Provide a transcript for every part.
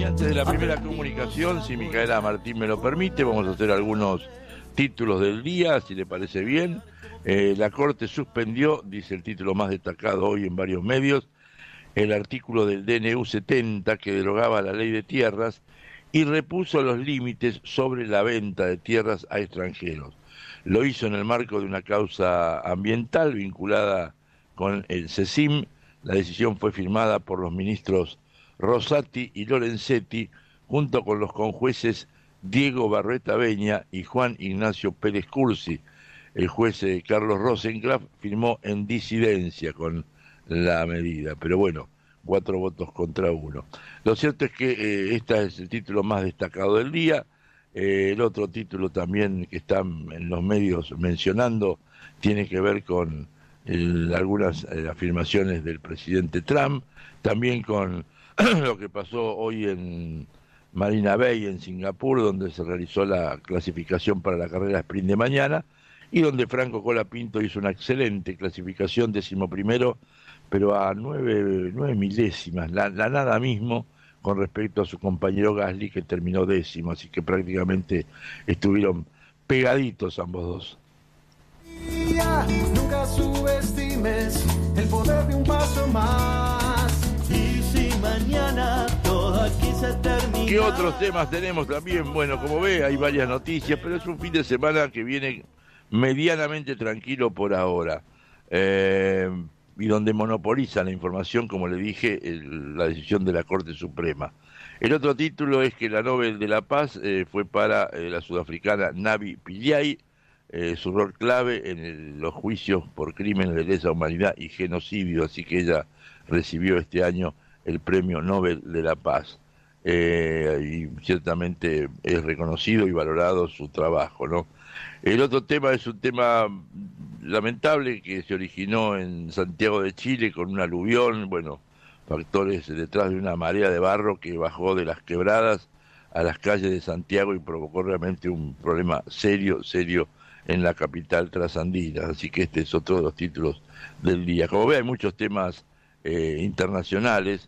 y antes de la primera comunicación, si Micaela Martín me lo permite, vamos a hacer algunos títulos del día, si le parece bien. La Corte suspendió, dice el título más destacado hoy en varios medios, el artículo del DNU 70 que derogaba la ley de tierras y repuso los límites sobre la venta de tierras a extranjeros. Lo hizo en el marco de una causa ambiental vinculada con el CECIM. La decisión fue firmada por los ministros Rosati y Lorenzetti, junto con los conjueces Diego Barrueta Beña y Juan Ignacio Pérez Cursi. El juez Carlos Rosenkrantz firmó en disidencia con la medida, pero bueno, 4 votos contra 1. Lo cierto es que este es el título más destacado del día. El otro título también que están en los medios mencionando tiene que ver con algunas afirmaciones del presidente Trump, también con lo que pasó hoy en Marina Bay, en Singapur, donde se realizó la clasificación para la carrera sprint de mañana, y donde Franco Colapinto hizo una excelente clasificación, 11º, pero a 9 milésimas, la nada mismo, con respecto a su compañero Gasly, que terminó 10º, así que prácticamente estuvieron pegaditos ambos dos. Nunca subestimes el poder de un paso más. Y si mañana todo aquí se termina. ¿Qué otros temas tenemos también? Bueno, como ve, hay varias noticias, pero es un fin de semana que viene medianamente tranquilo por ahora. Y donde monopoliza la información, como le dije, la decisión de la Corte Suprema. El otro título es que la Nobel de la Paz fue para la sudafricana Navi Pillay, su rol clave en los juicios por crímenes de lesa humanidad y genocidio, así que ella recibió este año el Premio Nobel de la Paz. Y ciertamente es reconocido y valorado su trabajo, ¿no? El otro tema es un tema lamentable que se originó en Santiago de Chile con un aluvión, bueno, factores detrás de una marea de barro que bajó de las quebradas a las calles de Santiago y provocó realmente un problema serio en la capital trasandina. Así que este es otro de los títulos del día. Como ve, hay muchos temas internacionales.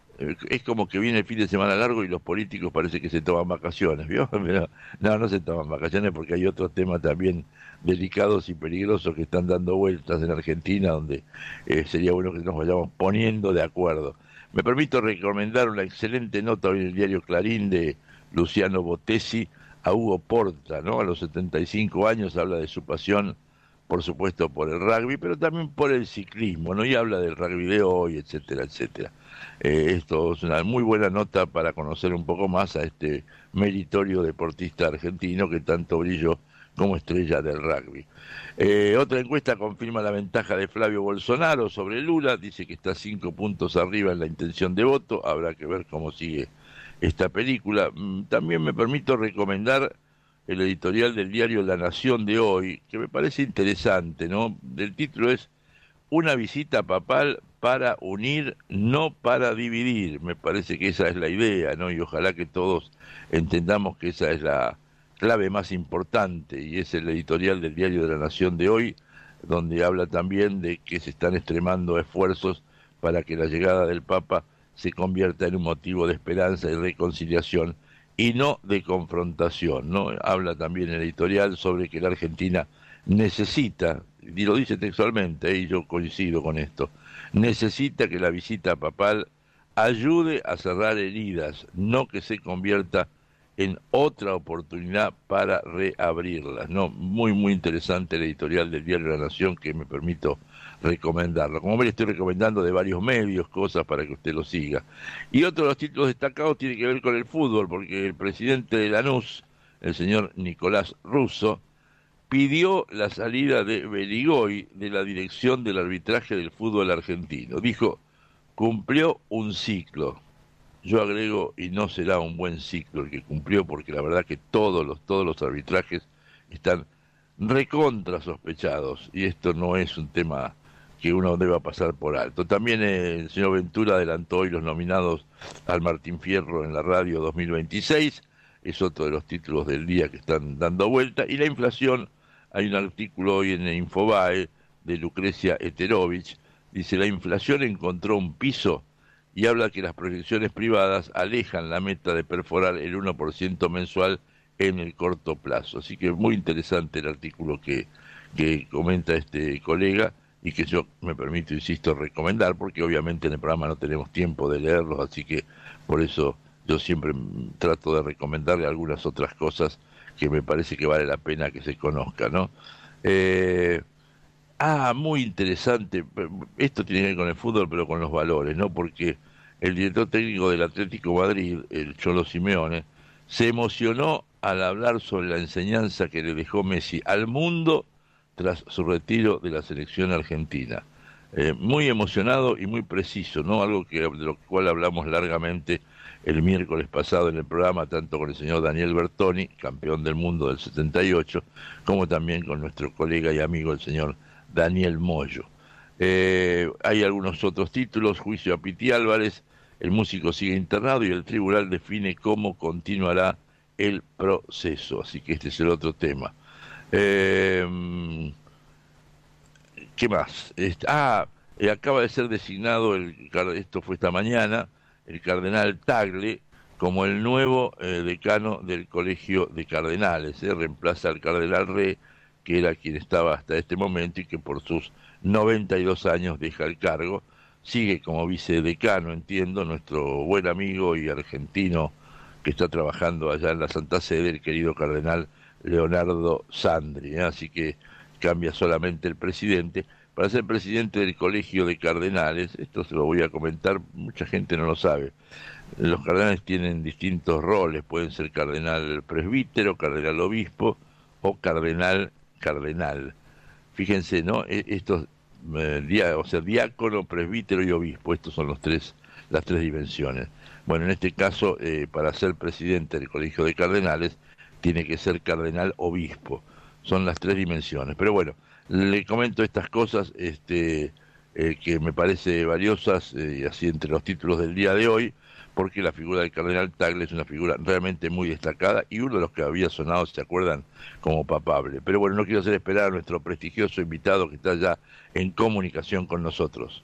Es como que viene el fin de semana largo y los políticos parece que se toman vacaciones, ¿vio? Pero no se toman vacaciones porque hay otros temas también delicados y peligrosos que están dando vueltas en Argentina, donde sería bueno que nos vayamos poniendo de acuerdo. Me permito recomendar una excelente nota hoy en el diario Clarín de Luciano Bottesi a Hugo Porta, ¿no? A los 75 años habla de su pasión, por supuesto, por el rugby, pero también por el ciclismo, ¿no? Y habla del rugby de hoy, etcétera, etcétera. Esto es una muy buena nota para conocer un poco más a este meritorio deportista argentino que tanto brilló como estrella del rugby. Otra encuesta confirma la ventaja de Flavio Bolsonaro sobre Lula, dice que está 5 puntos arriba en la intención de voto, habrá que ver cómo sigue esta película. También me permito recomendar el editorial del diario La Nación de hoy, que me parece interesante, ¿no? El título es Una visita papal para unir, no para dividir. Me parece que esa es la idea, ¿no? Y ojalá que todos entendamos que esa es la clave más importante, y es el editorial del diario de La Nación de hoy, donde habla también de que se están extremando esfuerzos para que la llegada del Papa se convierta en un motivo de esperanza y reconciliación y no de confrontación, ¿no? Habla también el editorial sobre que la Argentina necesita, y lo dice textualmente, y yo coincido con esto, necesita que la visita papal ayude a cerrar heridas, no que se convierta en otra oportunidad para reabrirlas, ¿no? Muy interesante el editorial del diario La Nación, que me permito recomendarlo. Como ven, estoy recomendando de varios medios cosas para que usted lo siga. Y otro de los títulos destacados tiene que ver con el fútbol, porque el presidente de Lanús, el señor Nicolás Russo, pidió la salida de Beligoy de la dirección del arbitraje del fútbol argentino. Dijo, cumplió un ciclo. Yo agrego, y no será un buen ciclo el que cumplió, porque la verdad que todos los arbitrajes están recontra sospechados, y esto no es un tema que uno deba pasar por alto. También el señor Ventura adelantó hoy los nominados al Martín Fierro en la radio 2026, es otro de los títulos del día que están dando vuelta, y la inflación, hay un artículo hoy en Infobae de Lucrecia Eterovich, dice, la inflación encontró un piso y habla que las proyecciones privadas alejan la meta de perforar el 1% mensual en el corto plazo. Así que muy interesante el artículo que comenta este colega y que yo me permito, insisto, recomendar, porque obviamente en el programa no tenemos tiempo de leerlos, así que por eso yo siempre trato de recomendarle algunas otras cosas que me parece que vale la pena que se conozcan, ¿no? Muy interesante, esto tiene que ver con el fútbol, pero con los valores, ¿no? Porque el director técnico del Atlético Madrid, el Cholo Simeone, se emocionó al hablar sobre la enseñanza que le dejó Messi al mundo tras su retiro de la selección argentina. Muy emocionado y muy preciso, ¿no? Algo de lo cual hablamos largamente el miércoles pasado en el programa, tanto con el señor Daniel Bertoni, campeón del mundo del 78, como también con nuestro colega y amigo el señor Daniel Moyo. Hay algunos otros títulos: juicio a Piti Álvarez, el músico sigue internado y el tribunal define cómo continuará el proceso. Así que este es el otro tema. ¿Qué más? Acaba de ser designado, esto fue esta mañana, el cardenal Tagle como el nuevo decano del Colegio de Cardenales. Reemplaza al cardenal Re, que era quien estaba hasta este momento y que por sus 92 años deja el cargo. Sigue como vicedecano, entiendo, nuestro buen amigo y argentino que está trabajando allá en la Santa Sede, el querido cardenal Leonardo Sandri, así que cambia solamente el presidente. Para ser presidente del Colegio de Cardenales, esto se lo voy a comentar, mucha gente no lo sabe, los cardenales tienen distintos roles, pueden ser cardenal presbítero, cardenal obispo o cardenal. Fíjense, ¿no? Estos, diácono, presbítero y obispo, estos son las tres dimensiones. Bueno, en este caso, para ser presidente del Colegio de Cardenales, tiene que ser cardenal obispo. Son las tres dimensiones. Pero bueno, le comento estas cosas que me parece valiosas, así entre los títulos del día de hoy, porque la figura del cardenal Tagle es una figura realmente muy destacada y uno de los que había sonado, ¿se acuerdan?, como papable. Pero bueno, no quiero hacer esperar a nuestro prestigioso invitado que está ya en comunicación con nosotros.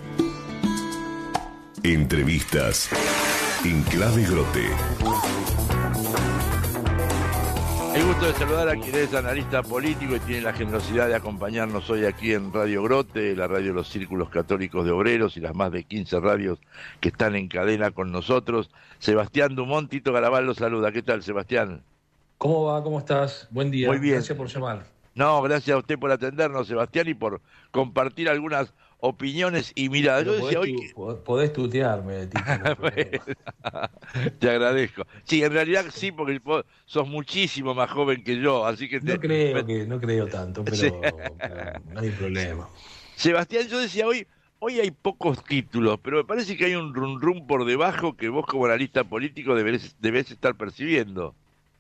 Entrevistas en Clave Grote. El gusto de saludar a quien es analista político y tiene la generosidad de acompañarnos hoy aquí en Radio Grote, la radio de los Círculos Católicos de Obreros y las más de 15 radios que están en cadena con nosotros. Sebastián Dumont, Tito Garabal lo saluda. ¿Qué tal, Sebastián? ¿Cómo va? ¿Cómo estás? Buen día. Muy bien. Gracias por llamar. No, gracias a usted por atendernos, Sebastián, y por compartir algunas opiniones y miradas. Yo decía hoy podés tutearme, Tito. Te agradezco. Sí, en realidad sí, porque sos muchísimo más joven que yo, así que no creo tanto, pero, sí. Pero no hay problema. Sebastián, yo decía hoy hay pocos títulos, pero me parece que hay un rum por debajo que vos como analista político debés estar percibiendo.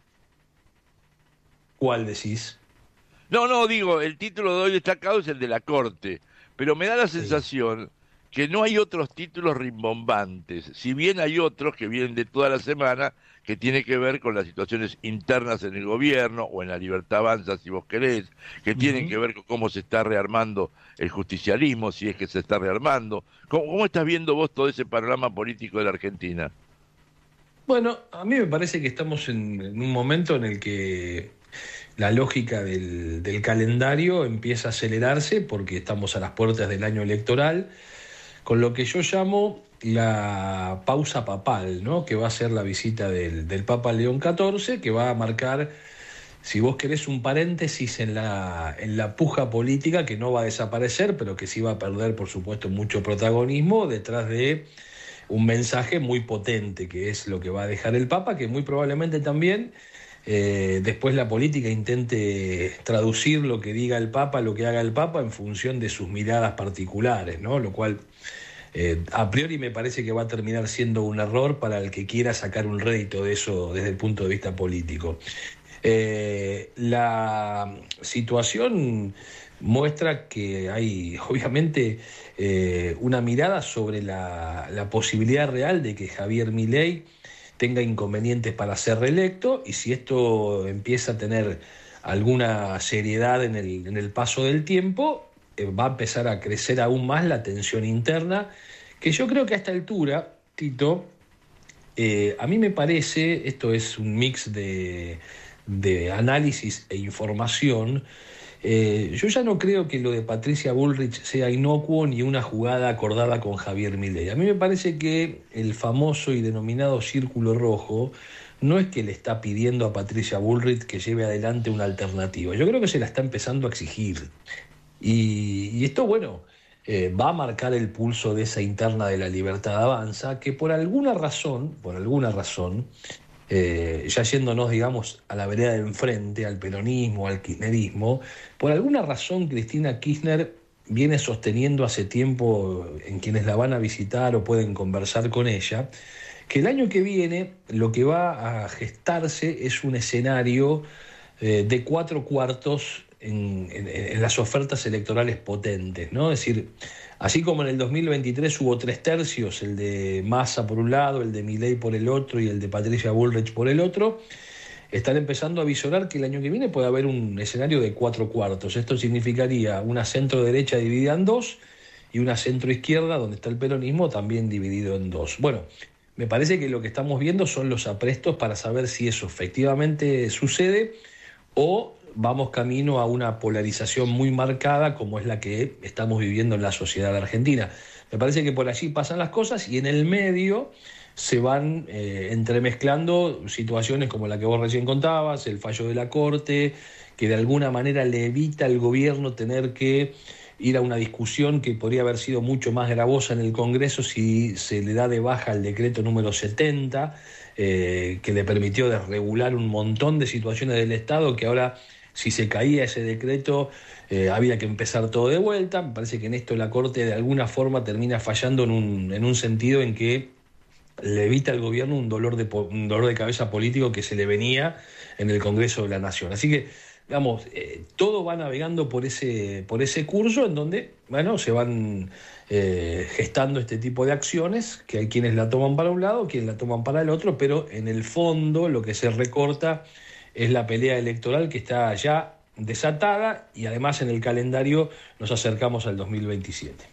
¿Cuál decís? No, digo, el título de hoy destacado es el de la Corte, pero me da la sensación que no hay otros títulos rimbombantes, si bien hay otros que vienen de toda la semana, que tiene que ver con las situaciones internas en el gobierno, o en la Libertad Avanza, si vos querés, que tienen que ver con cómo se está rearmando el justicialismo, si es que se está rearmando. ¿Cómo estás viendo vos todo ese panorama político de la Argentina? Bueno, a mí me parece que estamos en un momento en el que la lógica del calendario empieza a acelerarse porque estamos a las puertas del año electoral, con lo que yo llamo la pausa papal, ¿no? Que va a ser la visita del Papa León XIV, que va a marcar, si vos querés, un paréntesis en la puja política que no va a desaparecer, pero que sí va a perder, por supuesto, mucho protagonismo detrás de un mensaje muy potente, que es lo que va a dejar el Papa, que muy probablemente también después la política intente traducir lo que diga el Papa, lo que haga el Papa en función de sus miradas particulares, ¿no? Lo cual a priori me parece que va a terminar siendo un error para el que quiera sacar un rédito de eso desde el punto de vista político. La situación muestra que hay obviamente una mirada sobre la posibilidad real de que Javier Milei tenga inconvenientes para ser reelecto, y si esto empieza a tener alguna seriedad en el paso del tiempo, va a empezar a crecer aún más la tensión interna que yo creo que a esta altura, Tito, a mí me parece, esto es un mix de análisis e información, yo ya no creo que lo de Patricia Bullrich sea inocuo ni una jugada acordada con Javier Milei. A mí me parece que el famoso y denominado círculo rojo no es que le está pidiendo a Patricia Bullrich que lleve adelante una alternativa. Yo creo que se la está empezando a exigir. Y esto, bueno, va a marcar el pulso de esa interna de La Libertad Avanza, que por alguna razón, ya yéndonos, digamos, a la vereda de enfrente, al peronismo, al kirchnerismo, por alguna razón Cristina Kirchner viene sosteniendo hace tiempo, en quienes la van a visitar o pueden conversar con ella, que el año que viene lo que va a gestarse es un escenario de 4/4 en las ofertas electorales potentes, ¿no? Es decir, así como en el 2023 hubo 3/3, el de Massa por un lado, el de Milei por el otro y el de Patricia Bullrich por el otro, están empezando a visorar que el año que viene puede haber un escenario de 4/4. Esto significaría una centro-derecha dividida en dos y una centro-izquierda, donde está el peronismo, también dividido en dos. Bueno, me parece que lo que estamos viendo son los aprestos para saber si eso efectivamente sucede o vamos camino a una polarización muy marcada como es la que estamos viviendo en la sociedad argentina. Me parece que por allí pasan las cosas y en el medio se van entremezclando situaciones como la que vos recién contabas, el fallo de la Corte, que de alguna manera le evita al gobierno tener que ir a una discusión que podría haber sido mucho más gravosa en el Congreso si se le da de baja el decreto número 70, que le permitió desregular un montón de situaciones del Estado, que ahora, si se caía ese decreto, había que empezar todo de vuelta. Me parece que en esto la Corte de alguna forma termina fallando en un sentido en que le evita al gobierno un dolor de cabeza político que se le venía en el Congreso de la Nación. Así que, digamos, todo va navegando por ese curso en donde, bueno, se van gestando este tipo de acciones, que hay quienes la toman para un lado, quienes la toman para el otro, pero en el fondo lo que se recorta es la pelea electoral que está ya desatada y además en el calendario nos acercamos al 2027.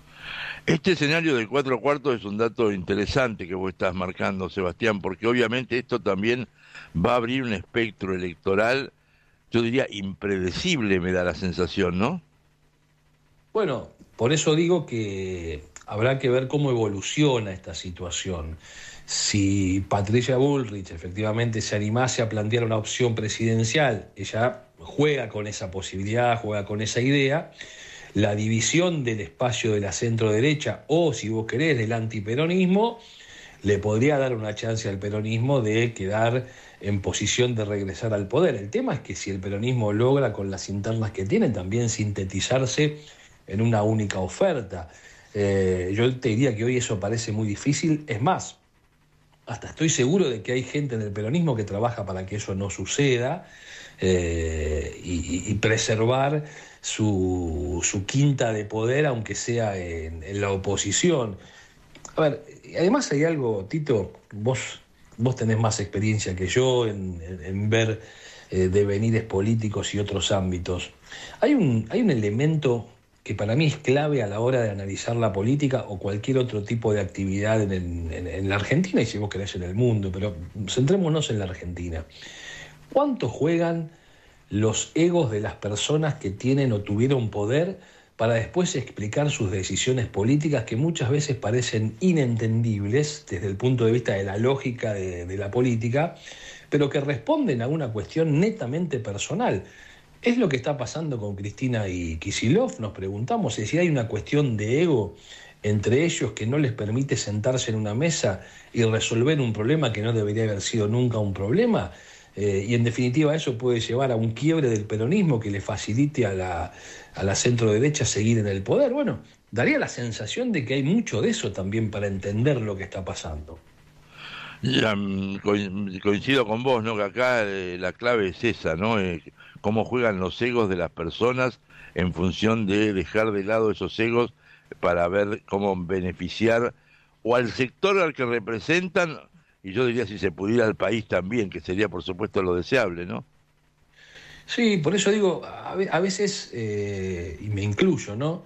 Este escenario del 4/4 es un dato interesante que vos estás marcando, Sebastián, porque obviamente esto también va a abrir un espectro electoral, yo diría impredecible, me da la sensación, ¿no? Bueno, por eso digo que habrá que ver cómo evoluciona esta situación. Si Patricia Bullrich efectivamente se animase a plantear una opción presidencial, ella juega con esa posibilidad, juega con esa idea, la división del espacio de la centro-derecha o, si vos querés, del antiperonismo, le podría dar una chance al peronismo de quedar en posición de regresar al poder. El tema es que si el peronismo logra, con las internas que tiene, también sintetizarse en una única oferta. Yo te diría que hoy eso parece muy difícil. Es más, hasta estoy seguro de que hay gente en el peronismo que trabaja para que eso no suceda y preservar su quinta de poder, aunque sea en la oposición. A ver, además hay algo, Tito, vos tenés más experiencia que yo en ver devenires políticos y otros ámbitos. Hay un elemento que para mí es clave a la hora de analizar la política o cualquier otro tipo de actividad en la Argentina y si vos querés en el mundo, pero centrémonos en la Argentina. ¿Cuánto juegan los egos de las personas que tienen o tuvieron poder para después explicar sus decisiones políticas que muchas veces parecen inentendibles desde el punto de vista de la lógica de la política, pero que responden a una cuestión netamente personal? ¿Es lo que está pasando con Cristina y Kicillof? Nos preguntamos, es decir, hay una cuestión de ego entre ellos que no les permite sentarse en una mesa y resolver un problema que no debería haber sido nunca un problema. Y en definitiva eso puede llevar a un quiebre del peronismo que le facilite a la centro-derecha seguir en el poder. Bueno, daría la sensación de que hay mucho de eso también para entender lo que está pasando. Ya, coincido con vos, ¿no? Que acá la clave es esa, ¿no? Cómo juegan los egos de las personas en función de dejar de lado esos egos para ver cómo beneficiar o al sector al que representan, y yo diría si se pudiera al país también, que sería por supuesto lo deseable, ¿no? Sí, por eso digo, a veces, y me incluyo, ¿no?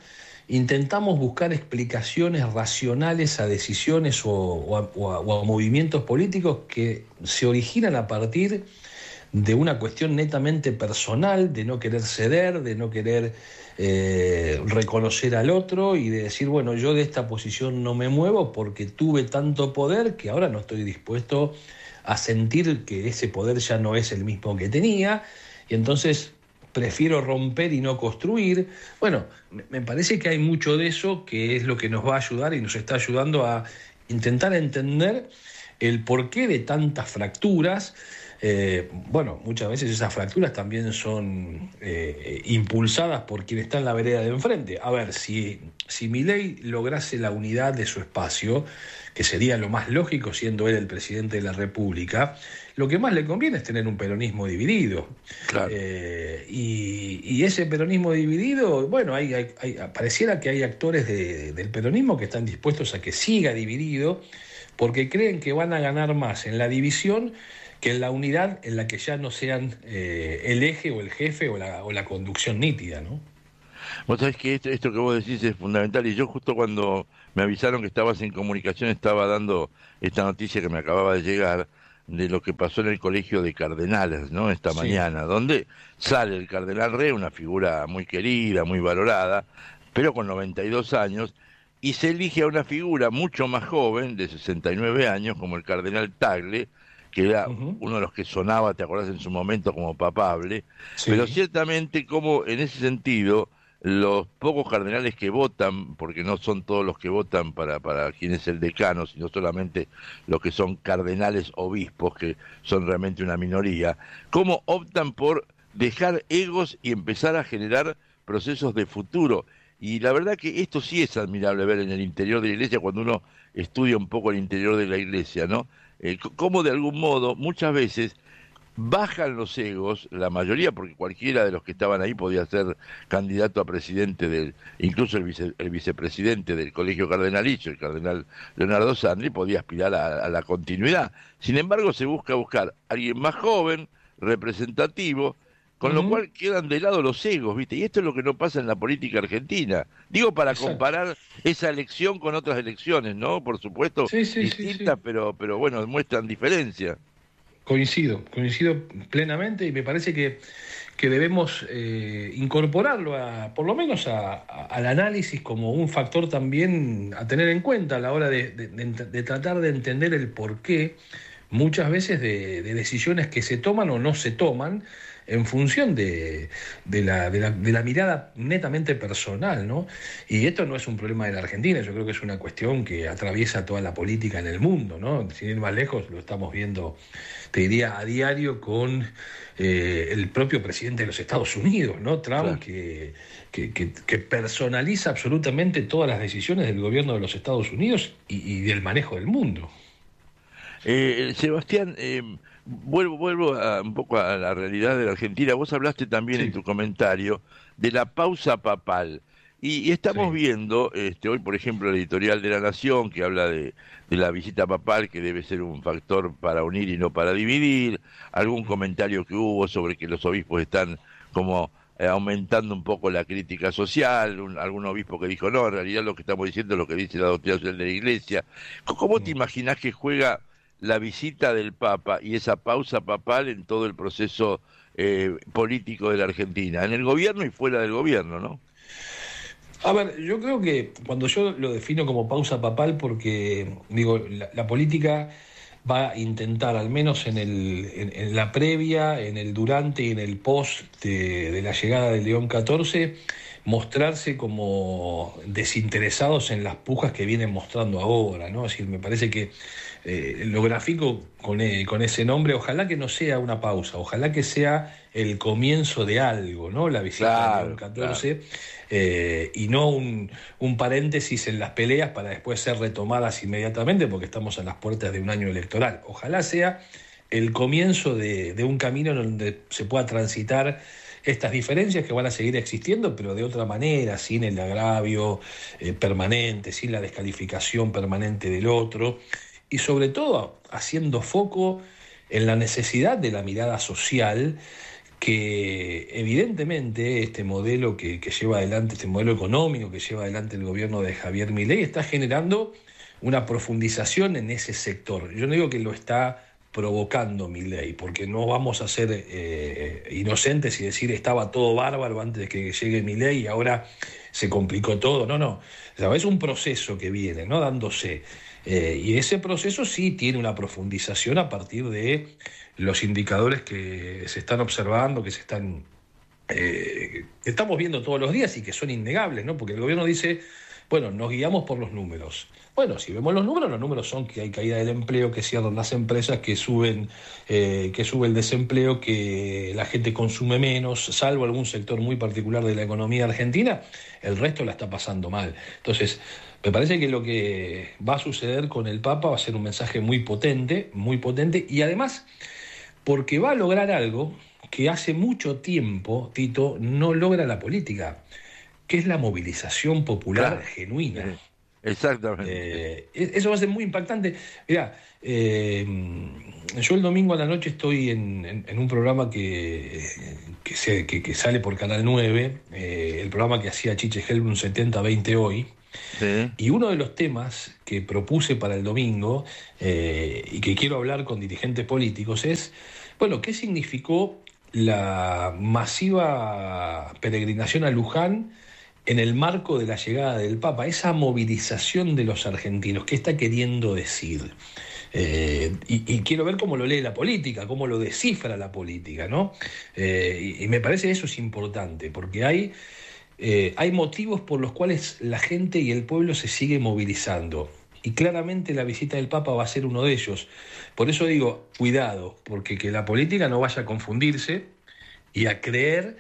intentamos buscar explicaciones racionales a decisiones o a movimientos políticos que se originan a partir de una cuestión netamente personal, de no querer ceder, de no querer reconocer al otro y de decir, bueno, yo de esta posición no me muevo porque tuve tanto poder que ahora no estoy dispuesto a sentir que ese poder ya no es el mismo que tenía, y entonces prefiero romper y no construir. Bueno, me parece que hay mucho de eso que es lo que nos va a ayudar y nos está ayudando a intentar entender el porqué de tantas fracturas. Bueno, muchas veces esas fracturas también son impulsadas por quien está en la vereda de enfrente. A ver, si Milei lograse la unidad de su espacio, que sería lo más lógico siendo él el presidente de la República, lo que más le conviene es tener un peronismo dividido. Claro. Y ese peronismo dividido, bueno, pareciera que hay actores del peronismo que están dispuestos a que siga dividido porque creen que van a ganar más en la división que en la unidad, en la que ya no sean el eje o el jefe o la conducción nítida, ¿no? Vos sabés que esto que vos decís es fundamental, y yo justo cuando me avisaron que estabas en comunicación estaba dando esta noticia que me acababa de llegar de lo que pasó en el Colegio de Cardenales, ¿no? Esta mañana, donde sale el Cardenal Re, una figura muy querida, muy valorada, pero con 92 años, y se elige a una figura mucho más joven, de 69 años, como el Cardenal Tagle, que era uno de los que sonaba, ¿te acordás en su momento, como papable? Sí. Pero ciertamente como en ese sentido los pocos cardenales que votan, porque no son todos los que votan para quien es el decano, sino solamente los que son cardenales obispos, que son realmente una minoría, cómo optan por dejar egos y empezar a generar procesos de futuro. Y la verdad que esto sí es admirable ver en el interior de la Iglesia, cuando uno estudia un poco el interior de la Iglesia, ¿no? Cómo de algún modo muchas veces bajan los egos, la mayoría, porque cualquiera de los que estaban ahí podía ser candidato a presidente incluso el vicepresidente del Colegio Cardenalicio, el cardenal Leonardo Sandri, podía aspirar a la continuidad. Sin embargo, se buscar a alguien más joven, representativo, con lo cual quedan de lado los egos, ¿viste? Y esto es lo que no pasa en la política argentina. Digo, para comparar esa elección con otras elecciones, ¿no? Por supuesto, distintas, pero bueno, muestran diferencia. Coincido plenamente, y me parece que debemos incorporarlo por lo menos al análisis como un factor también a tener en cuenta a la hora de tratar de entender el porqué muchas veces de decisiones que se toman o no se toman en función de la mirada netamente personal, ¿no? Y esto no es un problema de la Argentina, yo creo que es una cuestión que atraviesa toda la política en el mundo, ¿no? Sin ir más lejos, lo estamos viendo, te diría, a diario con el propio presidente de los Estados Unidos, ¿no? Trump, claro, que personaliza absolutamente todas las decisiones del gobierno de los Estados Unidos y del manejo del mundo. Sebastián, vuelvo un poco a la realidad de la Argentina. Vos hablaste también en tu comentario de la pausa papal. Y estamos viendo, hoy por ejemplo, el editorial de La Nación, que habla de la visita papal, que debe ser un factor para unir y no para dividir. Algún comentario que hubo sobre que los obispos están como aumentando un poco la crítica social, algún obispo que dijo, no, en realidad lo que estamos diciendo es lo que dice la doctrina social de la Iglesia. ¿Cómo te imaginás que juega la visita del Papa y esa pausa papal en todo el proceso político de la Argentina, en el gobierno y fuera del gobierno, ¿no? A ver, yo creo que cuando yo lo defino como pausa papal, porque digo, la política va a intentar, al menos en la previa, en el durante y en el post de la llegada de León XIV, mostrarse como desinteresados en las pujas que vienen mostrando ahora, ¿no? Es decir, me parece que lo grafico con ese nombre, ojalá que no sea una pausa, ojalá que sea el comienzo de algo, ¿no? La visita de León XIV, y no un paréntesis en las peleas para después ser retomadas inmediatamente, porque estamos a las puertas de un año electoral. Ojalá sea el comienzo de un camino en donde se pueda transitar estas diferencias que van a seguir existiendo, pero de otra manera, sin el agravio permanente, sin la descalificación permanente del otro, y sobre todo haciendo foco en la necesidad de la mirada social que evidentemente este modelo que lleva adelante, este modelo económico que lleva adelante el gobierno de Javier Milei está generando una profundización en ese sector. Yo no digo que lo está provocando Milei, porque no vamos a ser inocentes y decir estaba todo bárbaro antes de que llegue Milei y ahora se complicó todo. No. O sea, es un proceso que viene, ¿no?, dándose. Y ese proceso sí tiene una profundización a partir de los indicadores que se están observando, que estamos viendo todos los días y que son innegables, ¿no? Porque el gobierno dice, bueno, nos guiamos por los números. Bueno, si vemos los números son que hay caída del empleo, que cierran las empresas, que sube el desempleo, que la gente consume menos, salvo algún sector muy particular de la economía argentina, el resto la está pasando mal. Entonces, me parece que lo que va a suceder con el Papa va a ser un mensaje muy potente, y además porque va a lograr algo que hace mucho tiempo, Tito, no logra la política, que es la movilización popular genuina. Exactamente. Eso va a ser muy impactante. Mirá, yo el domingo a la noche estoy en un programa que sale por Canal 9, el programa que hacía Chiche Helbrun 70-20 hoy. Sí. Y uno de los temas que propuse para el domingo y que quiero hablar con dirigentes políticos es, bueno, ¿qué significó la masiva peregrinación a Luján en el marco de la llegada del Papa? Esa movilización de los argentinos, ¿qué está queriendo decir? Y quiero ver cómo lo lee la política, cómo lo descifra la política, ¿no? Y me parece eso es importante, porque hay motivos por los cuales la gente y el pueblo se sigue movilizando. Y claramente la visita del Papa va a ser uno de ellos. Por eso digo, cuidado, porque que la política no vaya a confundirse y a creer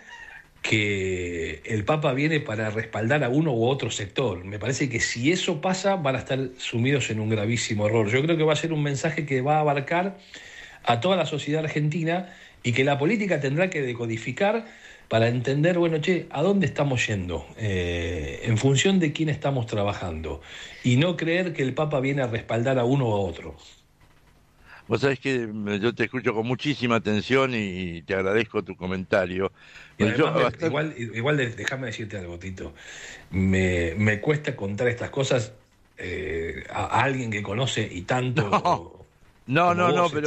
que el Papa viene para respaldar a uno u otro sector. Me parece que si eso pasa, van a estar sumidos en un gravísimo error. Yo creo que va a ser un mensaje que va a abarcar a toda la sociedad argentina y que la política tendrá que decodificar para entender, bueno, ¿a dónde estamos yendo? En función de quién estamos trabajando. Y no creer que el Papa viene a respaldar a uno u otro. Vos sabés que yo te escucho con muchísima atención y te agradezco tu comentario. Igual déjame decirte algo, Tito. Me cuesta contar estas cosas a alguien que conoce y tanto... No,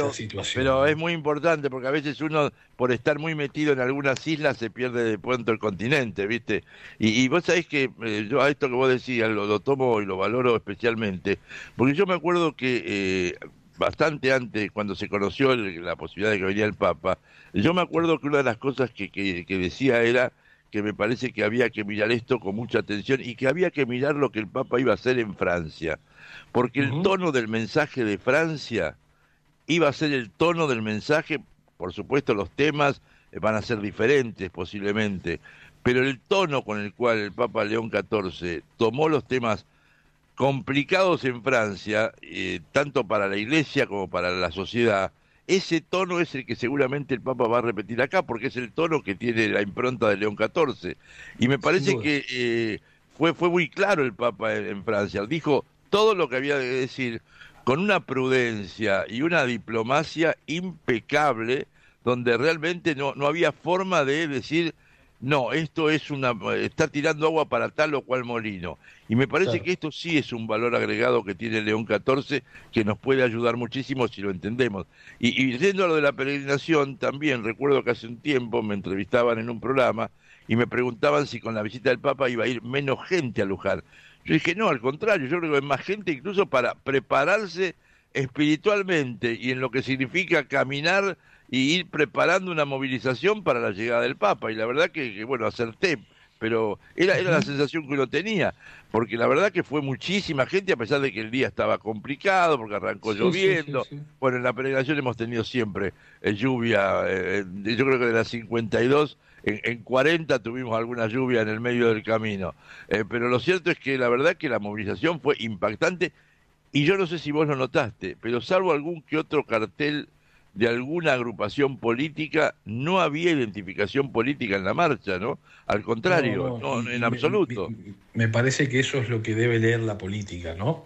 pero es muy importante porque a veces uno, por estar muy metido en algunas islas, se pierde de pronto el continente, ¿viste? Y vos sabés que yo a esto que vos decías lo tomo y lo valoro especialmente, porque yo me acuerdo que bastante antes, cuando se conoció la posibilidad de que venía el Papa, yo me acuerdo que una de las cosas que decía era que me parece que había que mirar esto con mucha atención y que había que mirar lo que el Papa iba a hacer en Francia, porque el tono del mensaje de Francia iba a ser el tono del mensaje, por supuesto los temas van a ser diferentes posiblemente, pero el tono con el cual el Papa León XIV tomó los temas complicados en Francia, tanto para la Iglesia como para la sociedad, ese tono es el que seguramente el Papa va a repetir acá, porque es el tono que tiene la impronta de León XIV. Y me parece que fue muy claro el Papa en Francia, dijo todo lo que había de decir, con una prudencia y una diplomacia impecable, donde realmente no había forma de decir, no, esto es está tirando agua para tal o cual molino. Y me parece que esto sí es un valor agregado que tiene León XIV, que nos puede ayudar muchísimo si lo entendemos. Y yendo a lo de la peregrinación, también recuerdo que hace un tiempo me entrevistaban en un programa y me preguntaban si con la visita del Papa iba a ir menos gente a Luján. Yo dije, no, al contrario, yo creo que hay más gente incluso para prepararse espiritualmente y en lo que significa caminar y ir preparando una movilización para la llegada del Papa. Y la verdad que bueno, acerté, pero era la sensación que uno tenía, porque la verdad que fue muchísima gente, a pesar de que el día estaba complicado, porque arrancó lloviendo. Sí. Bueno, en la peregrinación hemos tenido siempre lluvia, yo creo que de las 52... En 40 tuvimos alguna lluvia en el medio del camino, pero lo cierto es que la verdad que la movilización fue impactante y yo no sé si vos lo notaste, pero salvo algún que otro cartel de alguna agrupación política, no había identificación política en la marcha, ¿no? Al contrario, no en absoluto. Me parece que eso es lo que debe leer la política, ¿no?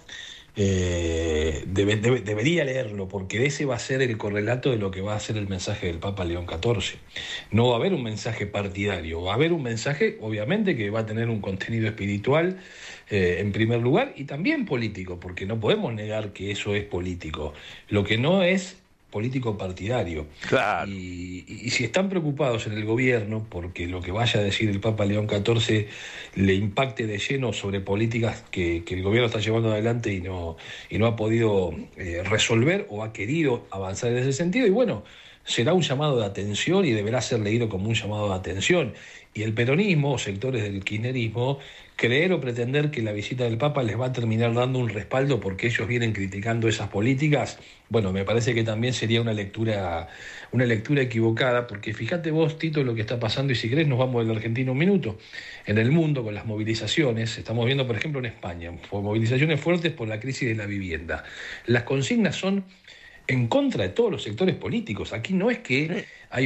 debería leerlo, porque ese va a ser el correlato de lo que va a ser el mensaje del Papa León XIV. No va a haber un mensaje partidario, va a haber un mensaje, obviamente, que va a tener un contenido espiritual en primer lugar, y también político, porque no podemos negar que eso es político. Lo que no es político partidario. Claro. Y si están preocupados en el gobierno porque lo que vaya a decir el Papa León XIV le impacte de lleno sobre políticas que el gobierno está llevando adelante y no ha podido resolver o ha querido avanzar en ese sentido, y bueno, será un llamado de atención y deberá ser leído como un llamado de atención. Y el peronismo, o sectores del kirchnerismo, creer o pretender que la visita del Papa les va a terminar dando un respaldo porque ellos vienen criticando esas políticas, bueno, me parece que también sería una lectura equivocada, porque fíjate vos, Tito, lo que está pasando, y si querés nos vamos de la Argentina un minuto. En el mundo, con las movilizaciones, estamos viendo, por ejemplo, en España, movilizaciones fuertes por la crisis de la vivienda. Las consignas son en contra de todos los sectores políticos. Aquí no es que hay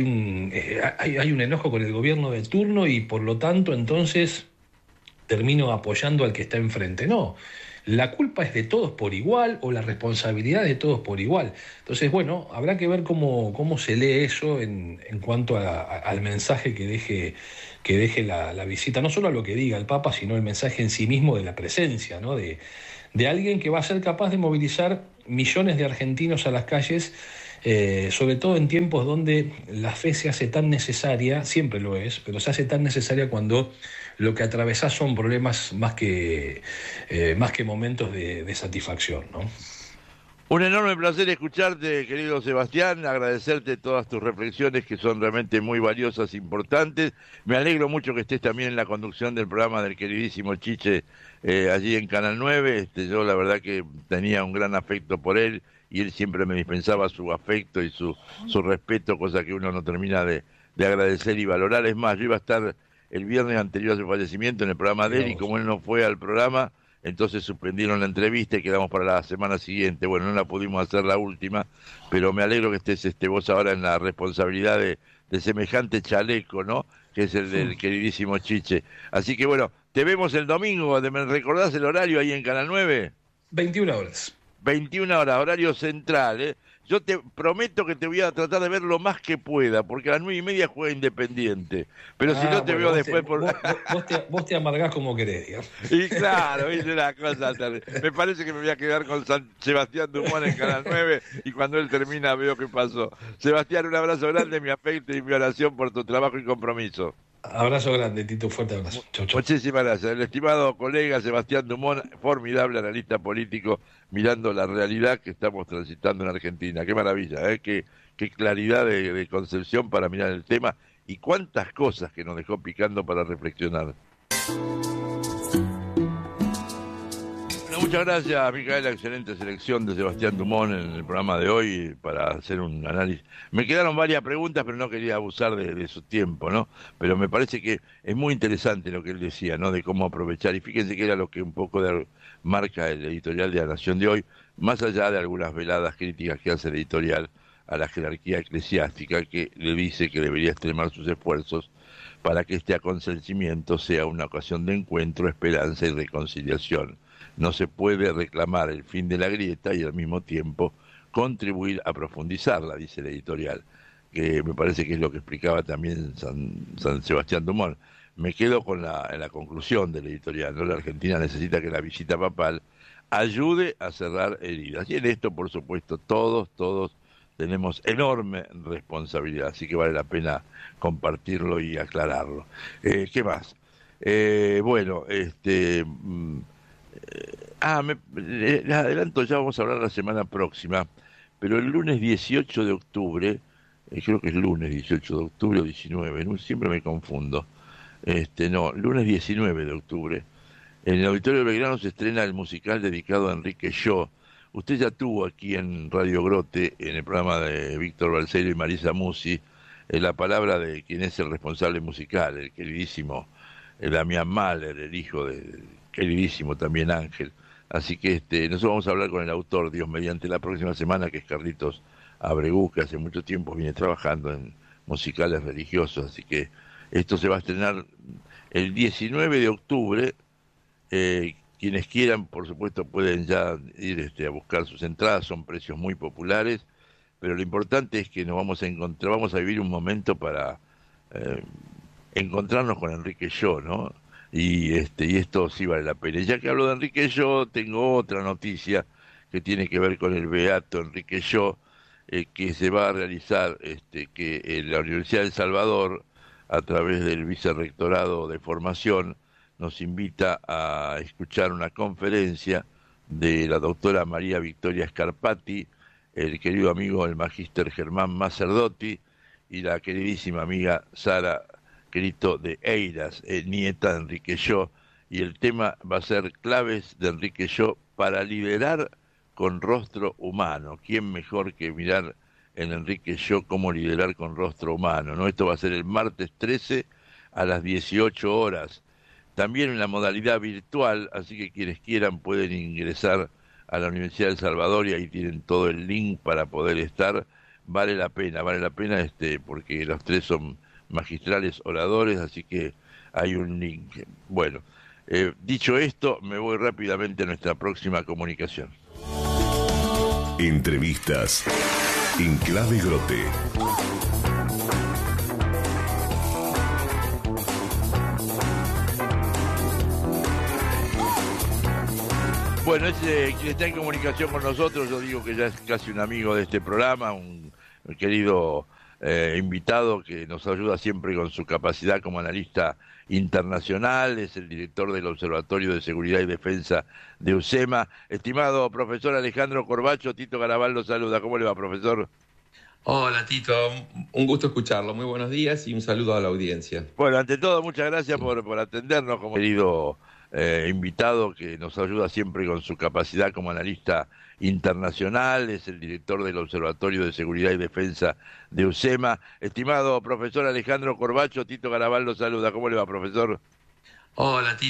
un enojo con el gobierno de turno y por lo tanto entonces termino apoyando al que está enfrente. No, la culpa es de todos por igual, o la responsabilidad es de todos por igual. Entonces, bueno, habrá que ver cómo se lee eso en cuanto al mensaje que deje la visita, no solo a lo que diga el Papa, sino el mensaje en sí mismo de la presencia, ¿no? de alguien que va a ser capaz de movilizar millones de argentinos a las calles, sobre todo en tiempos donde la fe se hace tan necesaria, siempre lo es, pero se hace tan necesaria cuando lo que atravesás son problemas más que momentos de satisfacción, ¿no? Un enorme placer escucharte, querido Sebastián, agradecerte todas tus reflexiones que son realmente muy valiosas, importantes. Me alegro mucho que estés también en la conducción del programa del queridísimo Chiche allí en Canal 9. Yo la verdad que tenía un gran afecto por él y él siempre me dispensaba su afecto y su respeto, cosa que uno no termina de agradecer y valorar. Es más, yo iba a estar el viernes anterior a su fallecimiento en el programa de él y como él no fue al programa, entonces suspendieron la entrevista y quedamos para la semana siguiente. Bueno, no la pudimos hacer la última, pero me alegro que estés vos ahora en la responsabilidad de semejante chaleco, ¿no? Que es el del queridísimo Chiche. Así que bueno, te vemos el domingo. ¿Me recordás el horario ahí en Canal 9? 21 horas. 21 horas, horario central, ¿eh? Yo te prometo que te voy a tratar de ver lo más que pueda, porque a las 9:30 juega Independiente. Pero si no te veo después por... Vos te amargás como querés, digamos. Y claro, es una cosa terrible. Me parece que me voy a quedar con Sebastián Dumont en Canal 9 y cuando él termina veo qué pasó. Sebastián, un abrazo grande, mi afecto y mi oración por tu trabajo y compromiso. Abrazo grande, Tito, fuerte abrazo. Chau, chau. Muchísimas gracias. El estimado colega Sebastián Dumont, formidable analista político, mirando la realidad que estamos transitando en Argentina. Qué maravilla, ¿eh? Qué claridad de concepción para mirar el tema y cuántas cosas que nos dejó picando para reflexionar. Muchas gracias, Micaela. Excelente selección de Sebastián Dumont en el programa de hoy para hacer un análisis. Me quedaron varias preguntas, pero no quería abusar de su tiempo, ¿no? Pero me parece que es muy interesante lo que él decía, ¿no? De cómo aprovechar. Y fíjense que era lo que un poco marca el editorial de La Nación de hoy, más allá de algunas veladas críticas que hace el editorial a la jerarquía eclesiástica, que le dice que debería extremar sus esfuerzos para que este acontecimiento sea una ocasión de encuentro, esperanza y reconciliación. No se puede reclamar el fin de la grieta y al mismo tiempo contribuir a profundizarla, dice el editorial, que me parece que es lo que explicaba también San Sebastián Dumont. Me quedo con la conclusión del editorial, ¿no? La Argentina necesita que la visita papal ayude a cerrar heridas. Y en esto, por supuesto, todos tenemos enorme responsabilidad, así que vale la pena compartirlo y aclararlo. ¿Qué más? Les adelanto, ya vamos a hablar la semana próxima, pero el lunes 18 de octubre, creo que es lunes 18 de octubre o 19, ¿no? Siempre me confundo. Lunes 19 de octubre, en el Auditorio de Belgrano se estrena el musical dedicado a Enrique Yo. Usted ya tuvo aquí en Radio Grote, en el programa de Víctor Balseiro y Marisa Musi, la palabra de quien es el responsable musical, el queridísimo Damián Mahler, el hijo del queridísimo también Ángel. Así que nosotros vamos a hablar con el autor, Dios mediante, la próxima semana, que es Carlitos Abregú, que hace mucho tiempo viene trabajando en musicales religiosos. Así que esto se va a estrenar el 19 de octubre, que quienes quieran, por supuesto, pueden ya ir a buscar sus entradas, son precios muy populares, pero lo importante es que nos vamos a encontrar, vamos a vivir un momento para encontrarnos con Enrique Yo, ¿no? Y esto sí vale la pena. Y ya que hablo de Enrique Yo, tengo otra noticia que tiene que ver con el beato Enrique Yo, que se va a realizar, que en la Universidad de El Salvador, a través del Vicerrectorado de Formación, nos invita a escuchar una conferencia de la doctora María Victoria Scarpati, el querido amigo el magíster Germán Macerdotti y la queridísima amiga Sara Crito de Eiras, nieta de Enrique Yo, y el tema va a ser claves de Enrique Yo para liderar con rostro humano. ¿Quién mejor que mirar en Enrique Yo cómo liderar con rostro humano, ¿no? Esto va a ser el martes 13 a las 18 horas. También en la modalidad virtual, así que quienes quieran pueden ingresar a la Universidad de El Salvador y ahí tienen todo el link para poder estar. Vale la pena, porque los tres son magistrales oradores, así que hay un link. Bueno, dicho esto, me voy rápidamente a nuestra próxima comunicación. Entrevistas en Clave Grote. Bueno, quien está en comunicación con nosotros, yo digo que ya es casi un amigo de este programa, un querido invitado que nos ayuda siempre con su capacidad como analista internacional, es el director del Observatorio de Seguridad y Defensa de UCEMA. Estimado profesor Alejandro Corbacho, Tito Garabal lo saluda. ¿Cómo le va, profesor? Hola Tito, un gusto escucharlo. Muy buenos días y un saludo a la audiencia. Bueno, ante todo, muchas gracias por atendernos como querido invitado que nos ayuda siempre con su capacidad como analista internacional, es el director del Observatorio de Seguridad y Defensa de UCEMA. Estimado profesor Alejandro Corbacho, Tito Garabal lo saluda. ¿Cómo le va, profesor? Hola Tito.